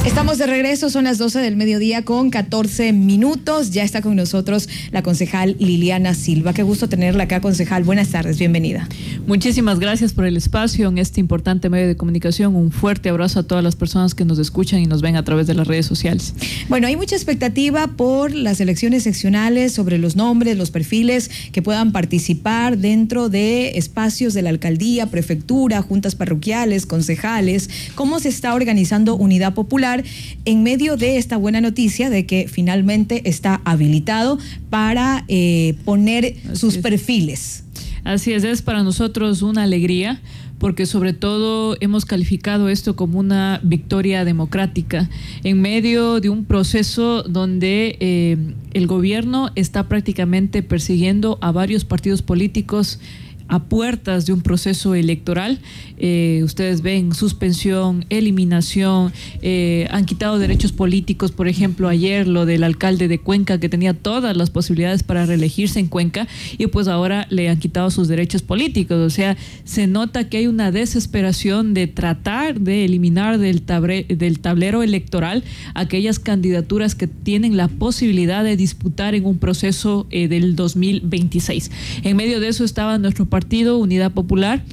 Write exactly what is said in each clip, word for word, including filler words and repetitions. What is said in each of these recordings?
Estamos de regreso, son las doce del mediodía con catorce minutos. Ya está con nosotros la concejal Liliana Silva. Qué gusto tenerla acá, concejal. Buenas tardes, bienvenida. Muchísimas gracias por el espacio en este importante medio de comunicación. Un fuerte abrazo a todas las personas que nos escuchan y nos ven a través de las redes sociales. Bueno, hay mucha expectativa por las elecciones seccionales, sobre los nombres, los perfiles que puedan participar dentro de espacios de la alcaldía, prefectura, juntas parroquiales, concejales. ¿Cómo se está organizando Unidad Popular en medio de esta buena noticia de que finalmente está habilitado para eh, poner Así sus es. perfiles? Así es, es para nosotros una alegría, porque sobre todo hemos calificado esto como una victoria democrática en medio de un proceso donde eh, el gobierno está prácticamente persiguiendo a varios partidos políticos a puertas de un proceso electoral. Eh, ustedes ven suspensión, eliminación, eh, han quitado derechos políticos. Por ejemplo, ayer lo del alcalde de Cuenca, que tenía todas las posibilidades para reelegirse en Cuenca, y pues ahora le han quitado sus derechos políticos. O sea, se nota que hay una desesperación de tratar de eliminar del, tabre, del tablero electoral aquellas candidaturas que tienen la posibilidad de disputar en un proceso eh, del dos mil veintiséis. En medio de eso estaba nuestro partido Unidad Popular,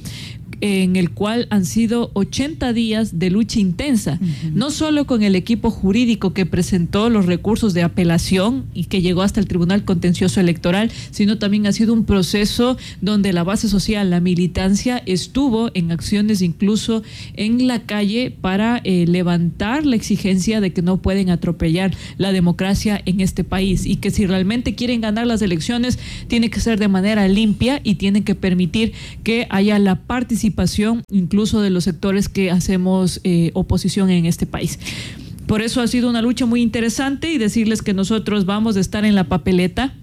en el cual han sido ochenta días de lucha intensa, uh-huh. no solo con el equipo jurídico que presentó los recursos de apelación y que llegó hasta el Tribunal Contencioso Electoral, sino también ha sido un proceso donde la base social, la militancia, estuvo en acciones incluso en la calle para eh, levantar la exigencia de que no pueden atropellar la democracia en este país, y que si realmente quieren ganar las elecciones tiene que ser de manera limpia y tienen que permitir que haya la participación incluso de los sectores que hacemos eh, oposición en este país. Por eso ha sido una lucha muy interesante, y decirles que nosotros vamos a estar en la papeleta